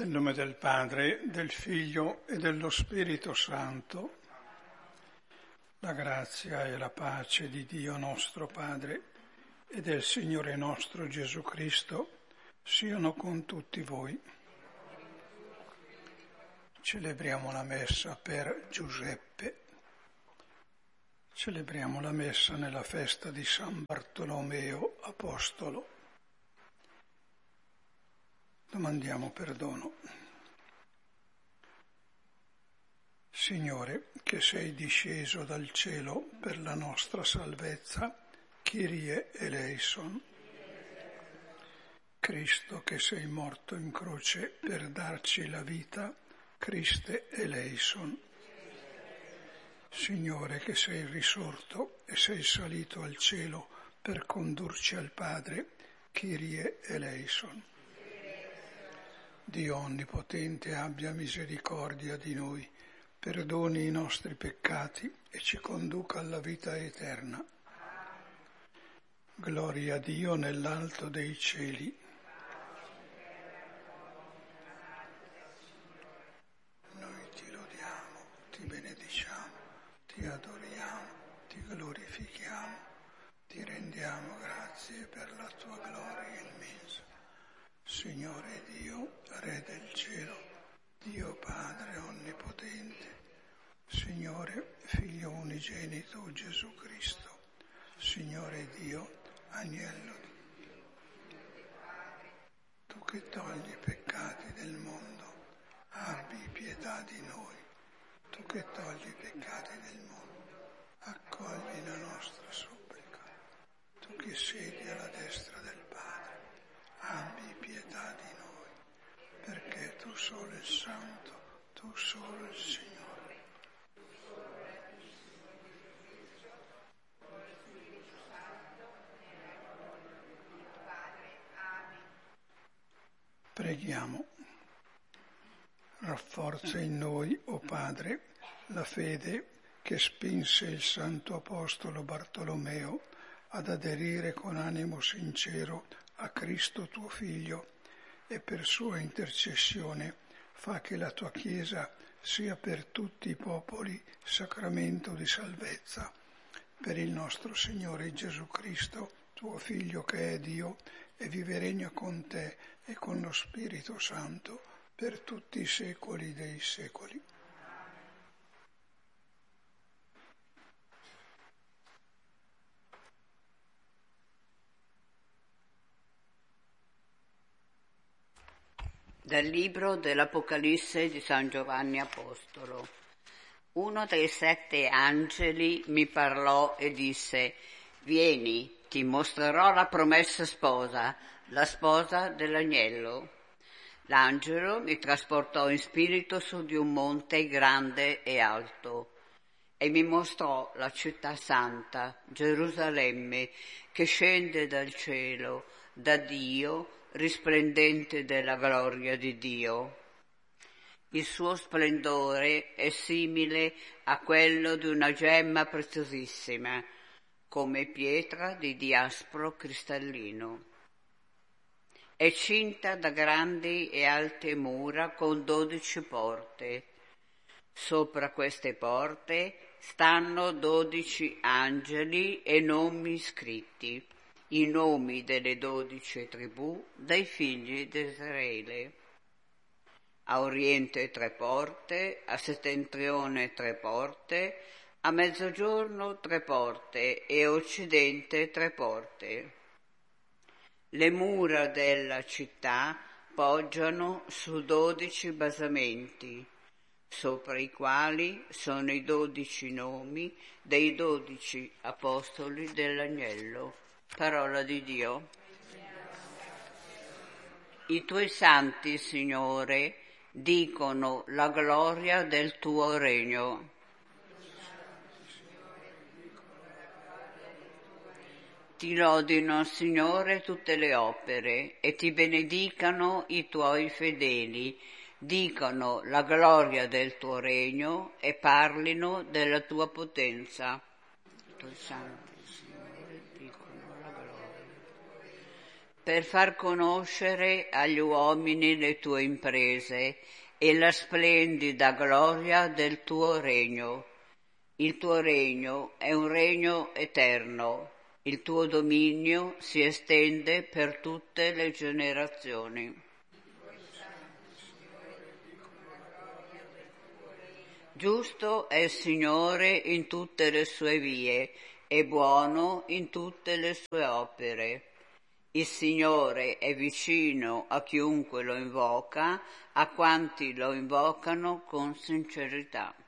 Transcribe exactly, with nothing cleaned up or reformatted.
Nel nome del Padre, del Figlio e dello Spirito Santo, la grazia e la pace di Dio nostro Padre e del Signore nostro Gesù Cristo siano con tutti voi. Celebriamo la messa per Giuseppe. Celebriamo la messa nella festa di San Bartolomeo Apostolo. Domandiamo perdono. Signore, che sei disceso dal cielo per la nostra salvezza, Kyrie eleison. Cristo, che sei morto in croce per darci la vita, Christe eleison. Signore, che sei risorto e sei salito al cielo per condurci al Padre, Kyrie eleison. Dio Onnipotente abbia misericordia di noi, perdoni i nostri peccati e ci conduca alla vita eterna. Gloria a Dio nell'alto dei cieli. Noi ti lodiamo, ti benediciamo, ti adoriamo, ti glorifichiamo, ti rendiamo grazie per la tua gloria immensa. Signore Dio, Re del cielo, Dio Padre Onnipotente, Signore Figlio unigenito Gesù Cristo, Signore Dio, Agnello di Dio, tu che togli i peccati del mondo, abbi pietà di noi, tu che togli i peccati del mondo, accogli la nostra supplica, tu che siedi alla destra del Padre, abbi pietà di noi, perché tu solo il Santo, tu solo il Signore. Preghiamo. Rafforza in noi, o Padre, la fede che spinse il Santo Apostolo Bartolomeo ad aderire con animo sincero a Cristo tuo Figlio, e per sua intercessione fa che la tua Chiesa sia per tutti i popoli sacramento di salvezza. Per il nostro Signore Gesù Cristo, tuo Figlio che è Dio, e vive e regna con te e con lo Spirito Santo per tutti i secoli dei secoli. Dal libro dell'Apocalisse di San Giovanni Apostolo. Uno dei sette angeli mi parlò e disse: vieni, ti mostrerò la promessa sposa, la sposa dell'agnello. L'angelo mi trasportò in spirito su di un monte grande e alto e mi mostrò la città santa, Gerusalemme, che scende dal cielo, da Dio, risplendente della gloria di Dio. Il suo splendore è simile a quello di una gemma preziosissima, come pietra di diaspro cristallino. È cinta da grandi e alte mura con dodici porte. Sopra queste porte stanno dodici angeli e nomi scritti, i nomi delle dodici tribù dei figli di Israele. A oriente tre porte, a settentrione tre porte, a mezzogiorno tre porte e a occidente tre porte. Le mura della città poggiano su dodici basamenti, sopra i quali sono i dodici nomi dei dodici apostoli dell'agnello. Parola di Dio. I tuoi santi, Signore, dicono la gloria del tuo regno. Ti lodino, Signore, tutte le opere e ti benedicano i tuoi fedeli, dicano la gloria del tuo regno e parlino della tua potenza. I tuoi santi, Signore, dicono la gloria. per far conoscere agli uomini le tue imprese e la splendida gloria del tuo regno. Il tuo regno è un regno eterno, il tuo dominio si estende per tutte le generazioni. Giusto è il Signore in tutte le sue vie e buono in tutte le sue opere. Il Signore è vicino a chiunque lo invoca, a quanti lo invocano con sincerità.